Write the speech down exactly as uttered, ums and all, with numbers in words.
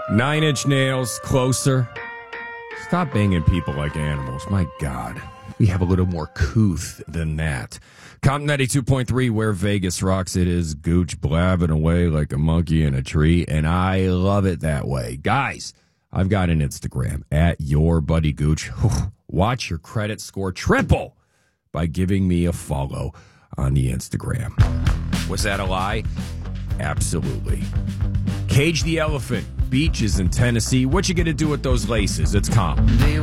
Nine Inch Nails, Closer. Stop banging people like animals. My God. We have a little more couth than that. Comp ninety-two point three, where Vegas rocks. It is Gooch blabbing away like a monkey in a tree, and I love it that way. Guys, I've got an Instagram, at your buddy Gooch. Watch your credit score triple by giving me a follow on the Instagram. Was that a lie? Absolutely. Cage the Elephant. Beaches in Tennessee. What you gonna do with those laces? It's Comp.